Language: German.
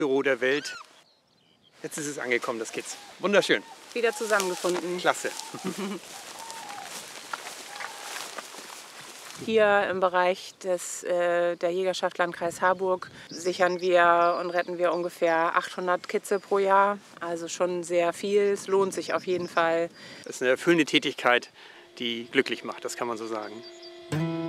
Büro der Welt. Jetzt ist es angekommen, das Kids. Wunderschön. Wieder zusammengefunden. Klasse. Hier im Bereich der Jägerschaft Landkreis Harburg sichern wir und retten wir ungefähr 800 Kitze pro Jahr. Also schon sehr viel. Es lohnt sich auf jeden Fall. Das ist eine erfüllende Tätigkeit, die glücklich macht, das kann man so sagen.